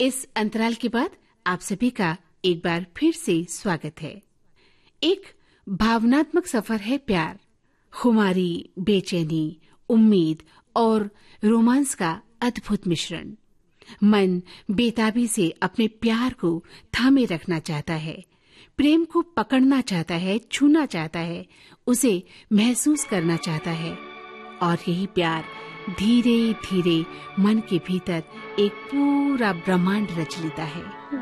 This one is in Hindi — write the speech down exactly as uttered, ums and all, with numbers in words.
इस अंतराल के बाद आप सभी का एक बार फिर से स्वागत है। एक भावनात्मक सफर है प्यार, खुमारी, बेचैनी, उम्मीद और रोमांस का अद्भुत मिश्रण। मन बेताबी से अपने प्यार को थामे रखना चाहता है, प्रेम को पकड़ना चाहता है, छूना चाहता है, उसे महसूस करना चाहता है और यही प्यार धीरे धीरे मन के भीतर एक पूरा ब्रह्मांड रच लेता है।